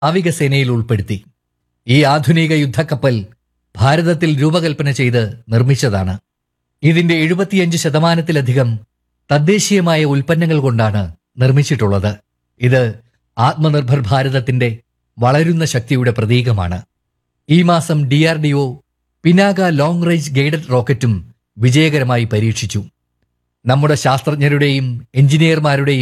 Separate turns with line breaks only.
നാവികസേനയിൽ ഉൾപ്പെടുത്തി. ഈ ആധുനിക യുദ്ധക്കപ്പൽ ഭാരതത്തിൽ രൂപകൽപ്പന ചെയ്ത് നിർമ്മിച്ചതാണ്. ഇതിന്റെ 75% തദ്ദേശീയമായ ഉൽപ്പന്നങ്ങൾ കൊണ്ടാണ് നിർമ്മിച്ചിട്ടുള്ളത്. ഇത് ആത്മനിർഭർ ഭാരതത്തിന്റെ വളരുന്ന ശക്തിയുടെ പ്രതീകമാണ്. ഈ മാസം DRDO Pinaka long range guided റോക്കറ്റും വിജയകരമായി പരീക്ഷിച്ചു. നമ്മുടെ ശാസ്ത്രജ്ഞരുടെയും എഞ്ചിനീയർമാരുടെയും